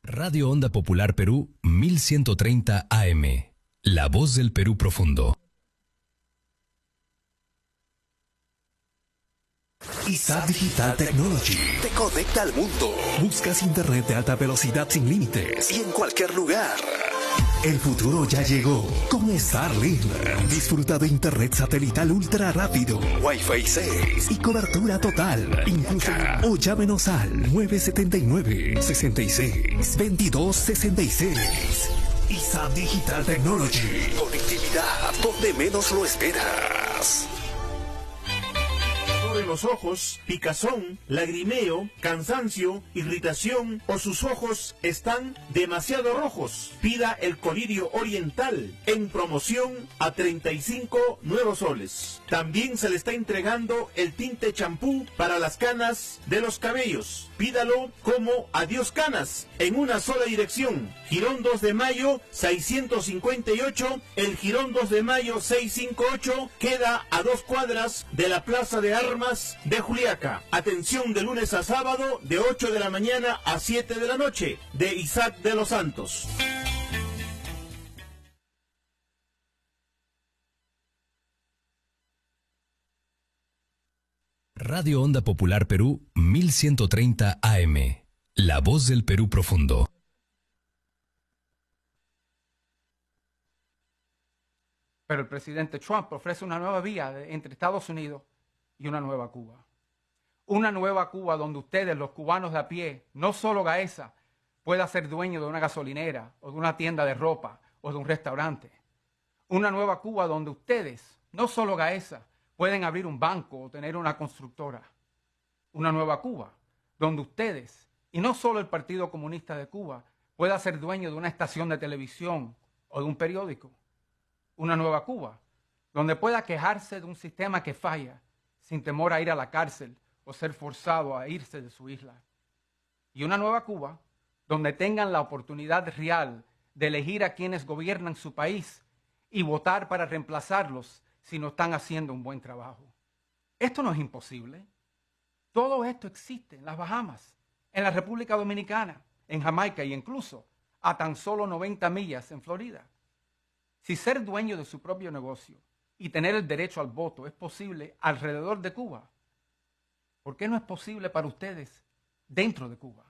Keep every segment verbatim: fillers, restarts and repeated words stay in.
Radio Onda Popular Perú mil ciento treinta A M. La voz del Perú profundo. I S A B Digital Technology te conecta al mundo. Buscas internet de alta velocidad sin límites y en cualquier lugar. El futuro ya llegó con Starlink. Disfruta de internet satelital ultra rápido, Wi-Fi seis y cobertura total. Incluso o llámenos al nueve siete nueve, seis seis, veintidós sesenta y seis. I S A B Digital Technology. Conectividad donde menos lo esperas. De los ojos, picazón, lagrimeo, cansancio, irritación o sus ojos están demasiado rojos. Pida el colirio oriental en promoción a treinta y cinco nuevos soles. También se le está entregando el tinte champú para las canas de los cabellos. Pídalo como Adiós Canas en una sola dirección. Girón dos de mayo seiscientos cincuenta y ocho. El Girón dos de mayo seiscientos cincuenta y ocho queda a dos cuadras de la Plaza de Armas de Juliaca. Atención de lunes a sábado de ocho de la mañana a siete de la noche. De Isaac de los Santos. Radio Onda Popular Perú mil ciento treinta A M. La voz del Perú profundo. Pero el presidente Trump ofrece una nueva vía de, entre Estados Unidos y una nueva Cuba. Una nueva Cuba donde ustedes, los cubanos de a pie, no solo Gaesa, pueda ser dueño de una gasolinera o de una tienda de ropa o de un restaurante. Una nueva Cuba donde ustedes, no solo Gaesa, pueden abrir un banco o tener una constructora. Una nueva Cuba donde ustedes, y no solo el Partido Comunista de Cuba, pueda ser dueño de una estación de televisión o de un periódico. Una nueva Cuba donde pueda quejarse de un sistema que falla sin temor a ir a la cárcel o ser forzado a irse de su isla. Y una nueva Cuba donde tengan la oportunidad real de elegir a quienes gobiernan su país y votar para reemplazarlos si no están haciendo un buen trabajo. Esto no es imposible. Todo esto existe en las Bahamas, en la República Dominicana, en Jamaica y incluso a tan solo noventa millas en Florida. Si ser dueño de su propio negocio y tener el derecho al voto es posible alrededor de Cuba, ¿por qué no es posible para ustedes dentro de Cuba?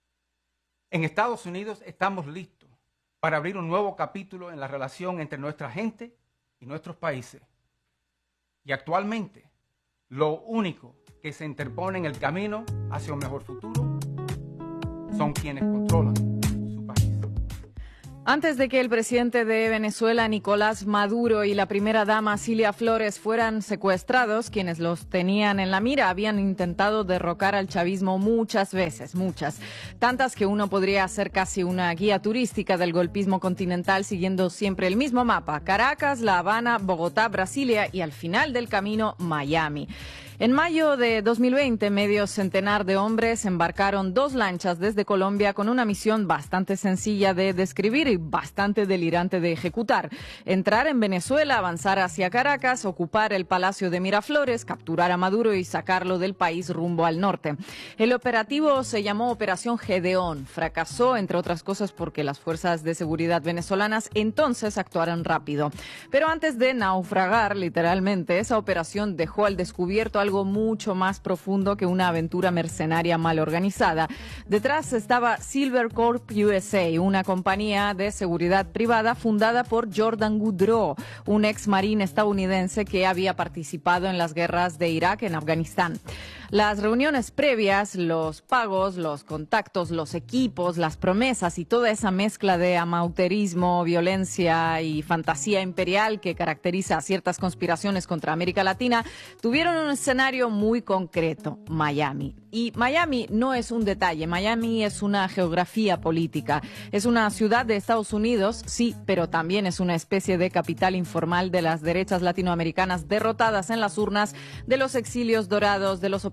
En Estados Unidos estamos listos para abrir un nuevo capítulo en la relación entre nuestra gente y nuestros países. Y actualmente, lo único que se interpone en el camino hacia un mejor futuro son quienes controlan su país. Antes de que el presidente de Venezuela, Nicolás Maduro, y la primera dama, Cilia Flores, fueran secuestrados, quienes los tenían en la mira habían intentado derrocar al chavismo muchas veces, muchas. Tantas que uno podría hacer casi una guía turística del golpismo continental siguiendo siempre el mismo mapa: Caracas, La Habana, Bogotá, Brasilia y al final del camino, Miami. En mayo de dos mil veinte, medio centenar de hombres embarcaron dos lanchas desde Colombia con una misión bastante sencilla de describir y bastante delirante de ejecutar: entrar en Venezuela, avanzar hacia Caracas, ocupar el Palacio de Miraflores, capturar a Maduro y sacarlo del país rumbo al norte. El operativo se llamó Operación Gedeón. Fracasó, entre otras cosas, porque las fuerzas de seguridad venezolanas entonces actuaron rápido. Pero antes de naufragar, literalmente, esa operación dejó al descubierto algo algo mucho más profundo que una aventura mercenaria mal organizada. Detrás estaba Silvercorp U S A, una compañía de seguridad privada fundada por Jordan Goodrow, un ex marín estadounidense que había participado en las guerras de Irak en Afganistán. Las reuniones previas, los pagos, los contactos, los equipos, las promesas y toda esa mezcla de amauterismo, violencia y fantasía imperial que caracteriza a ciertas conspiraciones contra América Latina tuvieron un escenario muy concreto: Miami. Y Miami no es un detalle, Miami es una geografía política. Es una ciudad de Estados Unidos, sí, pero también es una especie de capital informal de las derechas latinoamericanas derrotadas en las urnas, de los exilios dorados, de los operativos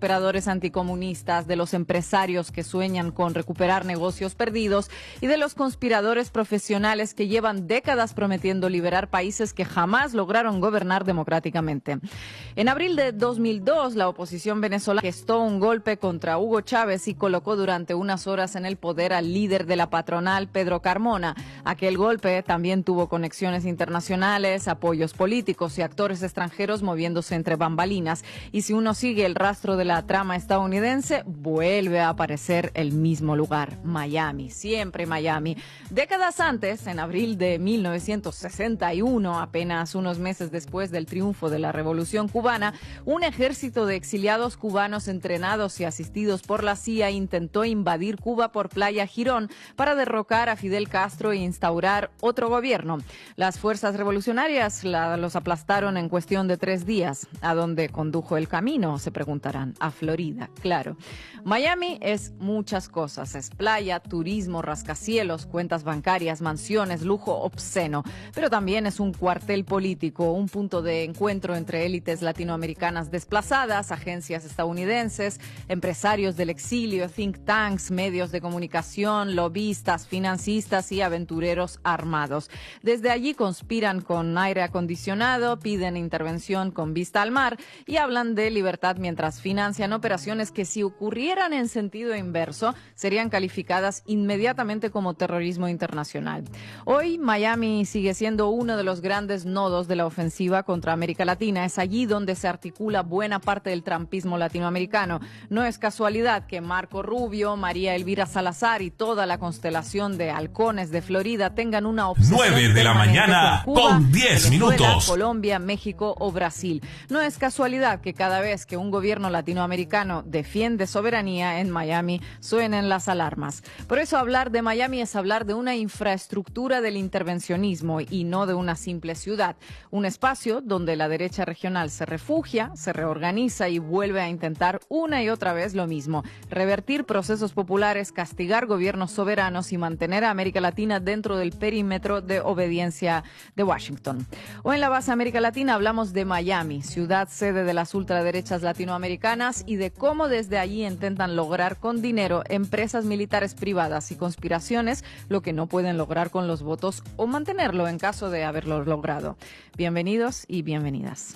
operadores anticomunistas, de los empresarios que sueñan con recuperar negocios perdidos y de los conspiradores profesionales que llevan décadas prometiendo liberar países que jamás lograron gobernar democráticamente. En abril de dos mil dos, la oposición venezolana gestó un golpe contra Hugo Chávez y colocó durante unas horas en el poder al líder de la patronal, Pedro Carmona. Aquel golpe también tuvo conexiones internacionales, apoyos políticos y actores extranjeros moviéndose entre bambalinas. Y si uno sigue el rastro de la trama estadounidense, vuelve a aparecer el mismo lugar, Miami, siempre Miami. Décadas antes, en abril de mil novecientos sesenta y uno, apenas unos meses después del triunfo de la Revolución Cubana, un ejército de exiliados cubanos entrenados y asistidos por la C I A intentó invadir Cuba por Playa Girón para derrocar a Fidel Castro e instaurar otro gobierno. Las fuerzas revolucionarias la, los aplastaron en cuestión de tres días. ¿A dónde condujo el camino? Se preguntarán. A Florida, claro. Miami es muchas cosas. Es playa, turismo, rascacielos, cuentas bancarias, mansiones, lujo obsceno. Pero también es un cuartel político, un punto de encuentro entre élites latinoamericanas desplazadas, agencias estadounidenses, empresarios del exilio, think tanks, medios de comunicación, lobistas, financistas y aventureros armados. Desde allí conspiran con aire acondicionado, piden intervención con vista al mar y hablan de libertad mientras financian operaciones que, si ocurrieran en sentido inverso, serían calificadas inmediatamente como terrorismo internacional. Hoy Miami sigue siendo uno de los grandes nodos de la ofensiva contra América Latina. Es allí donde se articula buena parte del trumpismo latinoamericano. No es casualidad que Marco Rubio, María Elvira Salazar y toda la constelación de halcones de Florida tengan una obsesión nueve de la mañana con, Cuba, con diez minutos. Colombia, México o Brasil. No es casualidad que cada vez que un gobierno latinoamericano defiende soberanía en Miami suenen las alarmas. Por eso hablar de Miami es hablar de una infraestructura del intervencionismo y no de una simple ciudad. Un espacio donde la derecha regional se refugia, se reorganiza y vuelve a intentar una y otra vez lo mismo: revertir procesos populares, castigar gobiernos soberanos y mantener a América Latina dentro del perímetro de obediencia de Washington. Hoy en la base América Latina hablamos de Miami, ciudad sede de las ultraderechas latinoamericanas, y de cómo desde allí intentan lograr con dinero empresas militares privadas y conspiraciones lo que no pueden lograr con los votos o mantenerlo en caso de haberlo logrado. Bienvenidos y bienvenidas.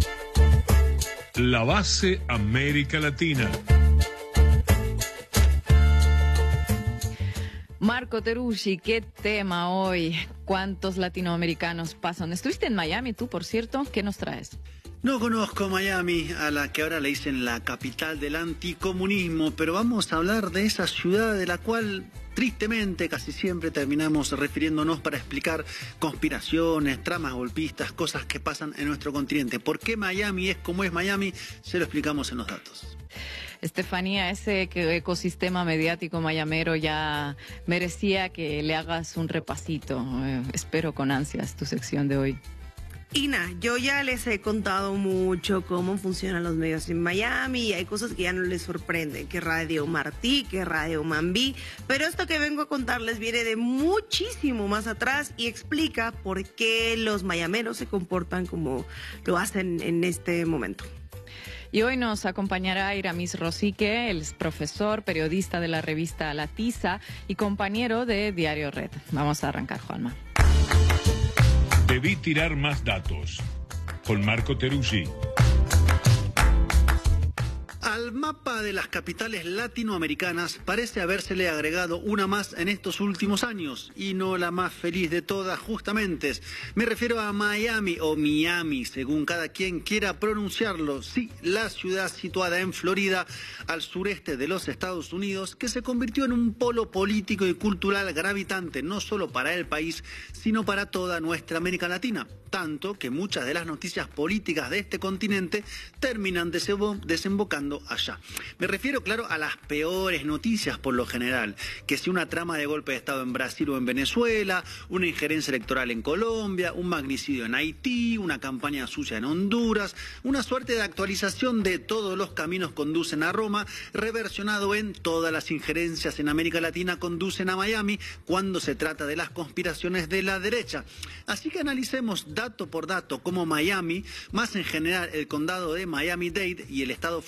La base América Latina. Marco Teruggi, qué tema hoy. ¿Cuántos latinoamericanos pasan? ¿Estuviste en Miami tú, por cierto? ¿Qué nos traes? No conozco Miami, a la que ahora le dicen la capital del anticomunismo, pero vamos a hablar de esa ciudad de la cual tristemente casi siempre terminamos refiriéndonos para explicar conspiraciones, tramas golpistas, cosas que pasan en nuestro continente. ¿Por qué Miami es como es Miami? Se lo explicamos en los datos. Estefanía, ese ecosistema mediático mayamero ya merecía que le hagas un repasito. Eh, espero con ansias tu sección de hoy. Ina, yo ya les he contado mucho cómo funcionan los medios en Miami y hay cosas que ya no les sorprenden, que Radio Martí, que Radio Mambí, pero esto que vengo a contarles viene de muchísimo más atrás y explica por qué los mayameros se comportan como lo hacen en este momento. Y hoy nos acompañará Iramis Rosique, él es profesor, periodista de la revista La Tiza y compañero de Diario Red. Vamos a arrancar, Juanma. Debí tirar más datos. Con Marco Teruggi. Al mapa de las capitales latinoamericanas parece habérsele agregado una más en estos últimos años, y no la más feliz de todas, justamente. Me refiero a Miami o Miami, según cada quien quiera pronunciarlo. Sí, la ciudad situada en Florida, al sureste de los Estados Unidos, que se convirtió en un polo político y cultural gravitante, no solo para el país, sino para toda nuestra América Latina. Tanto que muchas de las noticias políticas de este continente terminan desembocando allá. Me refiero, claro, a las peores noticias por lo general, que si una trama de golpe de Estado en Brasil o en Venezuela, una injerencia electoral en Colombia, un magnicidio en Haití, una campaña sucia en Honduras, una suerte de actualización de Todos los caminos conducen a Roma, reversionado en Todas las injerencias en América Latina conducen a Miami, cuando se trata de las conspiraciones de la derecha. Así que analicemos dato por dato cómo Miami, más en general el condado de Miami-Dade y el estado Florida,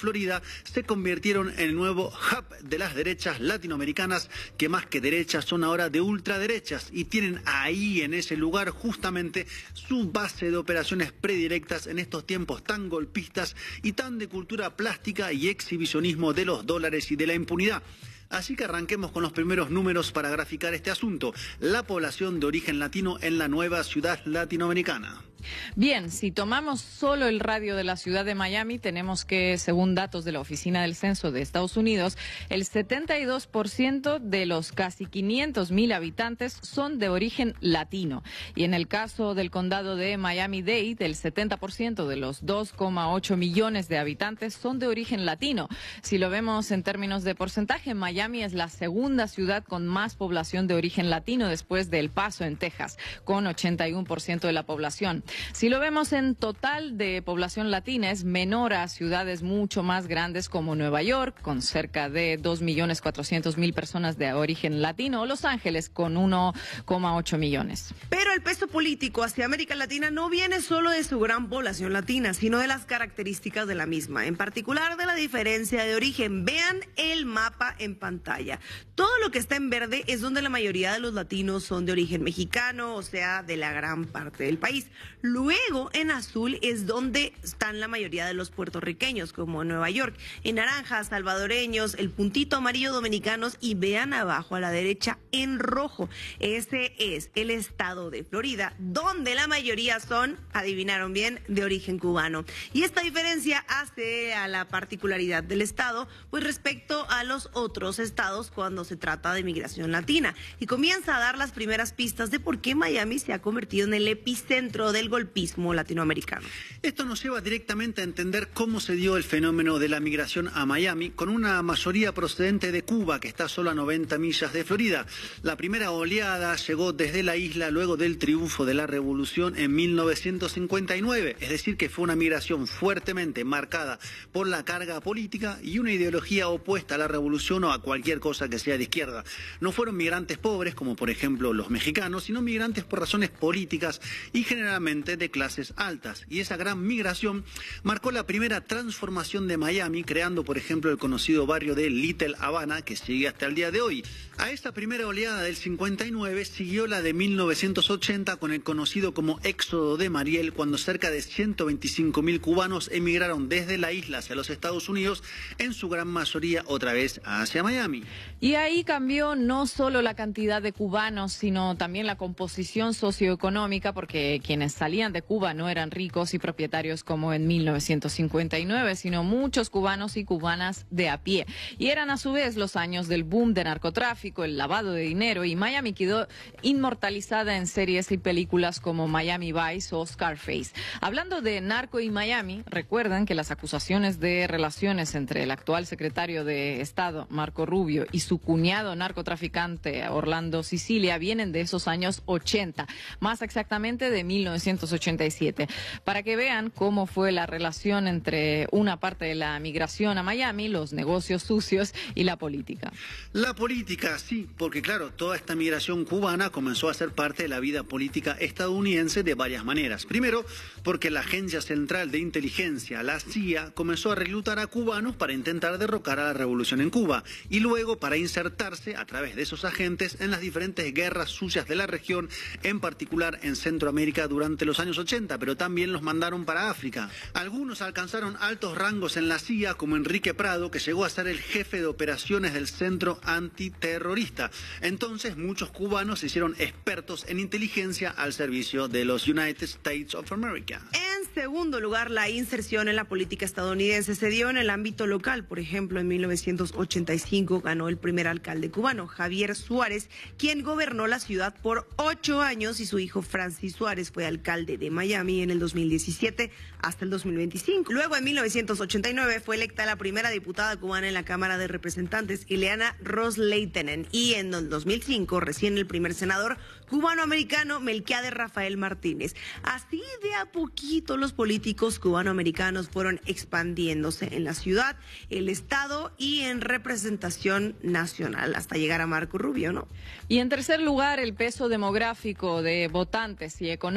se convirtieron en el nuevo hub de las derechas latinoamericanas, que más que derechas son ahora de ultraderechas y tienen ahí en ese lugar justamente su base de operaciones predilectas en estos tiempos tan golpistas y tan de cultura plástica y exhibicionismo de los dólares y de la impunidad. Así que arranquemos con los primeros números para graficar este asunto: la población de origen latino en la nueva ciudad latinoamericana. Bien, si tomamos solo el radio de la ciudad de Miami, tenemos que, según datos de la Oficina del Censo de Estados Unidos, el setenta y dos por ciento de los casi quinientos mil habitantes son de origen latino. Y en el caso del condado de Miami-Dade, el setenta por ciento de los dos coma ocho millones de habitantes son de origen latino. Si lo vemos en términos de porcentaje, Miami es la segunda ciudad con más población de origen latino después de El Paso, en Texas, con ochenta y uno por ciento de la población. Si lo vemos en total de población latina, es menor a ciudades mucho más grandes como Nueva York, con cerca de dos millones cuatrocientos mil personas de origen latino, o Los Ángeles, con uno coma ocho millones. Pero el peso político hacia América Latina no viene solo de su gran población latina, sino de las características de la misma, en particular de la diferencia de origen. Vean el mapa en pantalla. Todo lo que está en verde es donde la mayoría de los latinos son de origen mexicano, o sea, de la gran parte del país. Luego, en azul es donde están la mayoría de los puertorriqueños, como Nueva York. En naranja, salvadoreños, el puntito amarillo, dominicanos, y vean abajo a la derecha en rojo. Ese es el estado de Florida, donde la mayoría son, adivinaron bien, de origen cubano. Y esta diferencia hace a la particularidad del estado, pues respecto a los otros estados cuando se trata de migración latina. Y comienza a dar las primeras pistas de por qué Miami se ha convertido en el epicentro del golpismo latinoamericano. Esto nos lleva directamente a entender cómo se dio el fenómeno de la migración a Miami, con una mayoría procedente de Cuba, que está solo a noventa millas de Florida. La primera oleada llegó desde la isla luego del triunfo de la revolución en mil novecientos cincuenta y nueve, es decir, que fue una migración fuertemente marcada por la carga política y una ideología opuesta a la revolución o a cualquier cosa que sea de izquierda. No fueron migrantes pobres, como por ejemplo los mexicanos, sino migrantes por razones políticas y generalmente de clases altas. Y esa gran migración marcó la primera transformación de Miami, creando por ejemplo el conocido barrio de Little Havana, que sigue hasta el día de hoy. A esta primera oleada del cincuenta y nueve siguió la de mil novecientos ochenta con el conocido como Éxodo de Mariel, cuando cerca de ciento veinticinco mil cubanos emigraron desde la isla hacia los Estados Unidos, en su gran mayoría otra vez hacia Miami. Y ahí cambió no solo la cantidad de cubanos, sino también la composición socioeconómica, porque quienes salían de Cuba no eran ricos y propietarios como en mil novecientos cincuenta y nueve, sino muchos cubanos y cubanas de a pie. Y eran a su vez los años del boom de narcotráfico, el lavado de dinero, y Miami quedó inmortalizada en series y películas como Miami Vice o Scarface. Hablando de narco y Miami, recuerdan que las acusaciones de relaciones entre el actual secretario de Estado, Marco Rubio, y su cuñado narcotraficante, Orlando Sicilia, vienen de esos años ochenta, más exactamente de mil novecientos ochenta y siete. Para que vean cómo fue la relación entre una parte de la migración a Miami, los negocios sucios y la política. La política, sí, porque claro, toda esta migración cubana comenzó a ser parte de la vida política estadounidense de varias maneras. Primero, porque la Agencia Central de Inteligencia, la C I A, comenzó a reclutar a cubanos para intentar derrocar a la revolución en Cuba, y luego para insertarse a través de esos agentes en las diferentes guerras sucias de la región, en particular en Centroamérica durante los años ochenta, pero también los mandaron para África. Algunos alcanzaron altos rangos en la C I A, como Enrique Prado, que llegó a ser el jefe de operaciones del Centro Antiterrorista. Entonces muchos cubanos se hicieron expertos en inteligencia al servicio de los United States of America. En segundo lugar, la inserción en la política estadounidense se dio en el ámbito local. Por ejemplo, en mil novecientos ochenta y cinco ganó el primer alcalde cubano, Javier Suárez, quien gobernó la ciudad por ocho años, y su hijo Francis Suárez fue alcalde de Miami en el dos mil diecisiete hasta el dos mil veinticinco. Luego, en mil novecientos ochenta y nueve, fue electa la primera diputada cubana en la Cámara de Representantes, Ileana Ros-Lehtinen, y en el dos mil cinco, recién el primer senador cubano-americano, Melquiades Rafael Martínez. Así de a poquito los políticos cubano-americanos fueron expandiéndose en la ciudad, el estado y en representación nacional, hasta llegar a Marco Rubio, ¿no? Y en tercer lugar, el peso demográfico de votantes y económico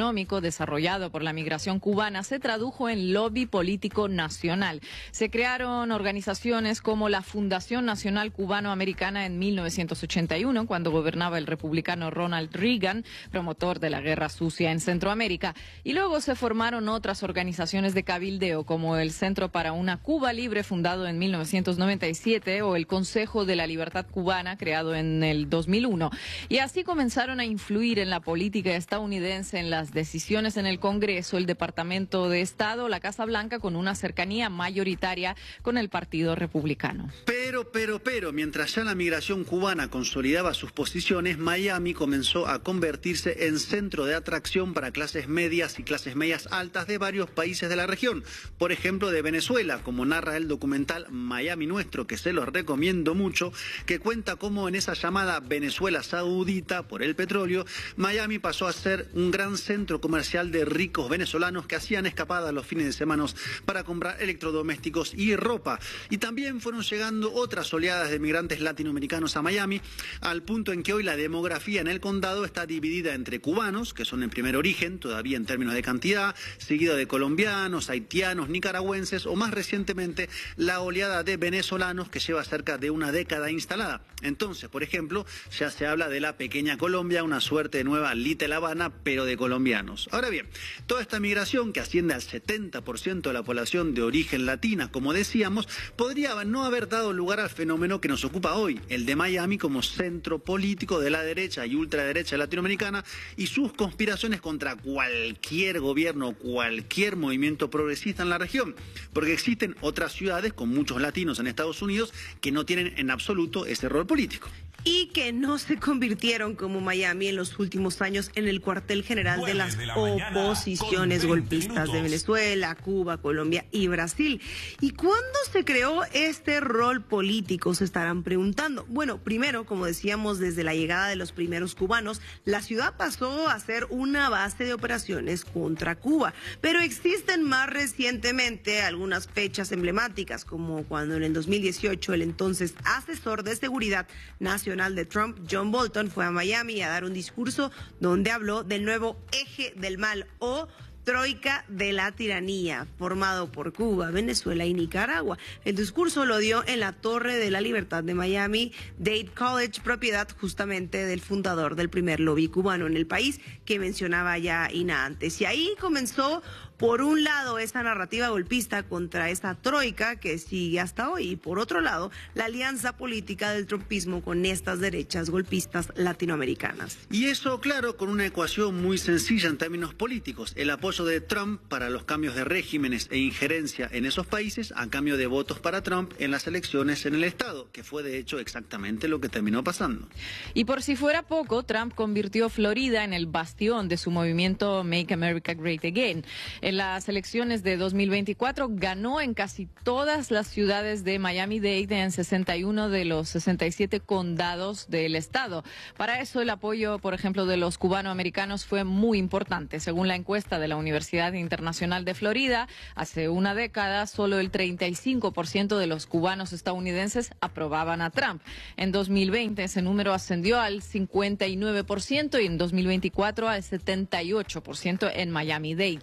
desarrollado por la migración cubana se tradujo en lobby político nacional. Se crearon organizaciones como la Fundación Nacional Cubano-Americana en mil novecientos ochenta y uno, cuando gobernaba el republicano Ronald Reagan, promotor de la guerra sucia en Centroamérica. Y luego se formaron otras organizaciones de cabildeo, como el Centro para una Cuba Libre, fundado en mil novecientos noventa y siete, o el Consejo de la Libertad Cubana, creado en el dos mil uno. Y así comenzaron a influir en la política estadounidense, en las decisiones en el Congreso, el Departamento de Estado, la Casa Blanca, con una cercanía mayoritaria con el Partido Republicano. Pero, pero, pero, mientras ya la migración cubana consolidaba sus posiciones, Miami comenzó a convertirse en centro de atracción para clases medias y clases medias altas de varios países de la región. Por ejemplo, de Venezuela, como narra el documental Miami Nuestro, que se los recomiendo mucho, que cuenta cómo en esa llamada Venezuela saudita por el petróleo, Miami pasó a ser un gran centro comercial de ricos venezolanos que hacían escapadas los fines de semana para comprar electrodomésticos y ropa. Y también fueron llegando otras oleadas de migrantes latinoamericanos a Miami, al punto en que hoy la demografía en el condado está dividida entre cubanos, que son el primer origen, todavía en términos de cantidad, seguido de colombianos, haitianos, nicaragüenses, o más recientemente la oleada de venezolanos, que lleva cerca de una década instalada. Entonces, por ejemplo, ya se habla de la pequeña Colombia, una suerte de nueva Little Habana, pero de colombianos. Ahora bien, toda esta migración, que asciende al setenta por ciento de la población de origen latina, como decíamos, podría no haber dado lugar al fenómeno que nos ocupa hoy, el de Miami como centro político de la derecha y ultraderecha latinoamericana y sus conspiraciones contra cualquier gobierno, cualquier movimiento progresista en la región, porque existen otras ciudades con muchos latinos en Estados Unidos que no tienen en absoluto ese rol político. Y que no se convirtieron como Miami en los últimos años en el cuartel general de las de la oposiciones golpistas de Venezuela, Cuba, Colombia y Brasil. ¿Y cuándo se creó este rol político? Se estarán preguntando. Bueno, primero, como decíamos, desde la llegada de los primeros cubanos, la ciudad pasó a ser una base de operaciones contra Cuba. Pero existen más recientemente algunas fechas emblemáticas, como cuando en el dos mil dieciocho el entonces asesor de seguridad nacional de Trump, John Bolton, fue a Miami a dar un discurso donde habló del nuevo eje del mal o troika de la tiranía, formado por Cuba, Venezuela y Nicaragua. El discurso lo dio en la Torre de la Libertad de Miami, Dade College, propiedad justamente del fundador del primer lobby cubano en el país, que mencionaba ya Ina antes. Y ahí comenzó, por un lado, esta narrativa golpista contra esta troika que sigue hasta hoy, y por otro lado, la alianza política del trumpismo con estas derechas golpistas latinoamericanas. Y eso, claro, con una ecuación muy sencilla en términos políticos: el apoyo de Trump para los cambios de regímenes e injerencia en esos países a cambio de votos para Trump en las elecciones en el estado, que fue de hecho exactamente lo que terminó pasando. Y por si fuera poco, Trump convirtió Florida en el bastión de su movimiento Make America Great Again. En las elecciones de dos mil veinticuatro ganó en casi todas las ciudades de Miami-Dade, en sesenta y uno de los sesenta y siete condados del estado. Para eso el apoyo, por ejemplo, de los cubanoamericanos fue muy importante. Según la encuesta de la Universidad Internacional de Florida, hace una década solo el treinta y cinco por ciento de los cubanos estadounidenses aprobaban a Trump. En dos mil veinte ese número ascendió al cincuenta y nueve por ciento y en dos mil veinticuatro al setenta y ocho por ciento en Miami-Dade.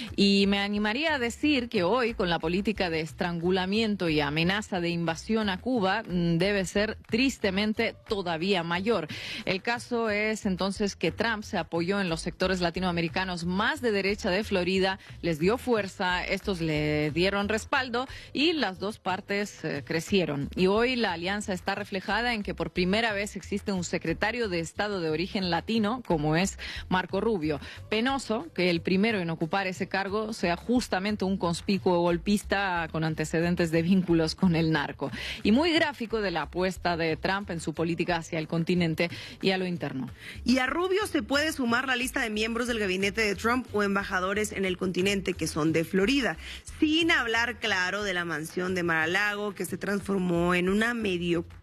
Y me animaría a decir que hoy, con la política de estrangulamiento y amenaza de invasión a Cuba, debe ser tristemente todavía mayor. El caso es entonces que Trump se apoyó en los sectores latinoamericanos más de derecha de Florida, les dio fuerza, estos le dieron respaldo y las dos partes eh, crecieron. Y hoy la alianza está reflejada en que por primera vez existe un secretario de Estado de origen latino, como es Marco Rubio. Penoso que el primero en ocupar ese cargo sea justamente un conspicuo golpista con antecedentes de vínculos con el narco. Y muy gráfico de la apuesta de Trump en su política hacia el continente y a lo interno. Y a Rubio se puede sumar la lista de miembros del gabinete de Trump o embajadores en el continente que son de Florida, sin hablar, claro, de la mansión de Mar-a-Lago, que se transformó en una medio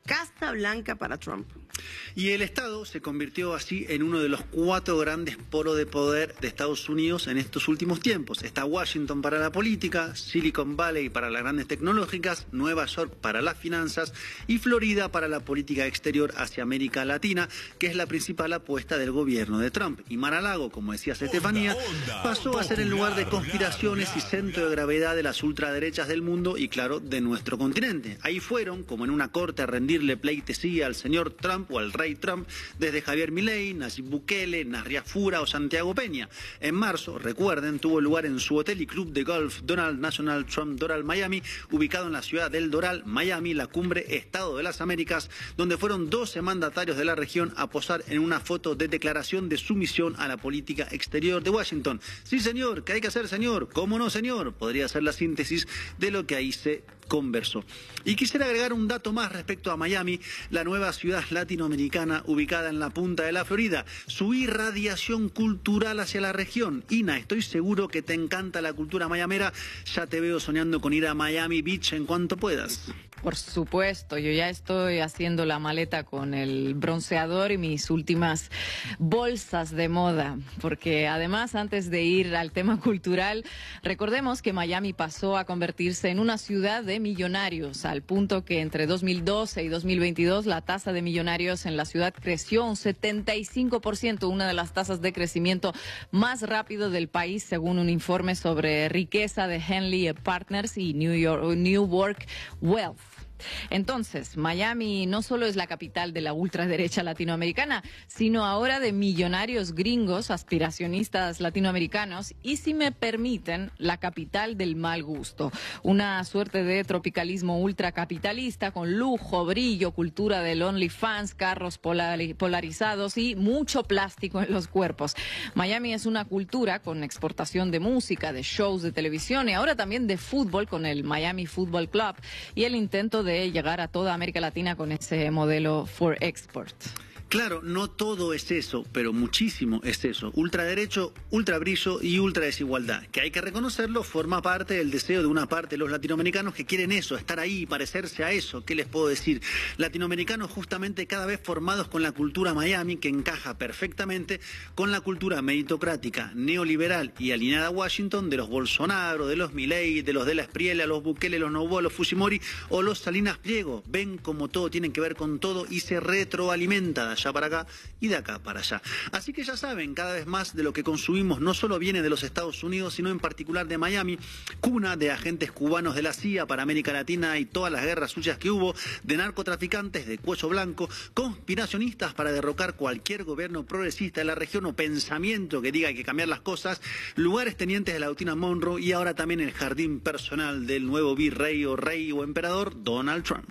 Casa Blanca para Trump. Y el Estado se convirtió así en uno de los cuatro grandes polos de poder de Estados Unidos en estos últimos tiempos. Está Washington para la política, Silicon Valley para las grandes tecnológicas, Nueva York para las finanzas y Florida para la política exterior hacia América Latina, que es la principal apuesta del gobierno de Trump. Y Mar-a-Lago, como decías Estefanía, pasó a ser el lugar de conspiraciones y centro de gravedad de las ultraderechas del mundo y, claro, de nuestro continente. Ahí fueron, como en una corte, a rendirle pleitesía al señor Trump o al rey Trump, desde Javier Milei, Nayib Bukele, Narria Fura o Santiago Peña. En marzo, recuerden, tuvo lugar en su hotel y club de golf Donald National Trump Doral Miami, ubicado en la ciudad del Doral, Miami, la cumbre Estado de las Américas, donde fueron doce mandatarios de la región a posar en una foto de declaración de sumisión a la política exterior de Washington. Sí, señor, ¿qué hay que hacer, señor? ¿Cómo no, señor? Podría ser la síntesis de lo que ahí se conversó. Y quisiera agregar un dato más respecto a Miami, la nueva ciudad latinoamericana ubicada en la punta de la Florida, su irradiación cultural hacia la región. Ina, estoy seguro que te encanta la cultura mayamera, ya te veo soñando con ir a Miami Beach en cuanto puedas. Por supuesto, yo ya estoy haciendo la maleta con el bronceador y mis últimas bolsas de moda, porque además, antes de ir al tema cultural, recordemos que Miami pasó a convertirse en una ciudad de millonarios, al punto que entre dos mil doce y dos mil veintidós la tasa de millonarios en la ciudad creció un setenta y cinco por ciento, una de las tasas de crecimiento más rápido del país, según un informe sobre riqueza de Henley Partners y New York, Newark Wealth. Entonces, Miami no solo es la capital de la ultraderecha latinoamericana, sino ahora de millonarios gringos, aspiracionistas latinoamericanos y, si me permiten, la capital del mal gusto. Una suerte de tropicalismo ultracapitalista con lujo, brillo, cultura del OnlyFans, carros polarizados y mucho plástico en los cuerpos. Miami es una cultura con exportación de música, de shows de televisión y ahora también de fútbol con el Miami Football Club y el intento de de llegar a toda América Latina con ese modelo for export. Claro, no todo es eso, pero muchísimo es eso. Ultraderecho, ultrabrillo y ultradesigualdad, que hay que reconocerlo, forma parte del deseo de una parte de los latinoamericanos que quieren eso, estar ahí, parecerse a eso. ¿Qué les puedo decir? Latinoamericanos justamente cada vez formados con la cultura Miami, que encaja perfectamente con la cultura meritocrática, neoliberal y alineada a Washington de los Bolsonaro, de los Milei, de los de la Espriella, los Bukele, los Noboa, los Fujimori o los Salinas Pliego. Ven como todo tiene que ver con todo y se retroalimenta de allá para acá y de acá para allá. Así que ya saben, cada vez más de lo que consumimos no solo viene de los Estados Unidos, sino en particular de Miami, cuna de agentes cubanos de la C I A para América Latina y todas las guerras suyas que hubo, de narcotraficantes de cuello blanco, conspiracionistas para derrocar cualquier gobierno progresista de la región o pensamiento que diga que hay que cambiar las cosas, lugares tenientes de la doctrina Monroe y ahora también el jardín personal del nuevo virrey o rey o emperador Donald Trump.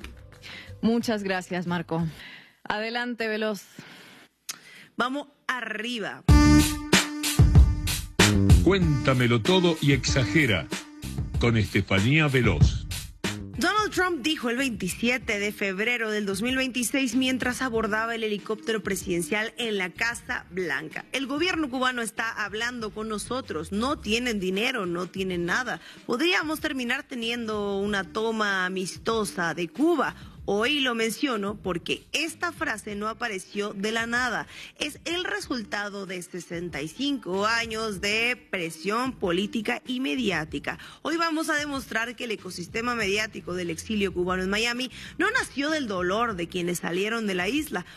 Muchas gracias, Marco. Adelante, Veloz. Vamos arriba. Cuéntamelo todo y exagera con Estefanía Veloz. Donald Trump dijo el veintisiete de febrero del dos mil veintiséis mientras abordaba el helicóptero presidencial en la Casa Blanca: el gobierno cubano está hablando con nosotros, no tienen dinero, no tienen nada. Podríamos terminar teniendo una toma amistosa de Cuba. Hoy lo menciono porque esta frase no apareció de la nada. Es el resultado de sesenta y cinco años de presión política y mediática. Hoy vamos a demostrar que el ecosistema mediático del exilio cubano en Miami no nació del dolor de quienes salieron de la isla.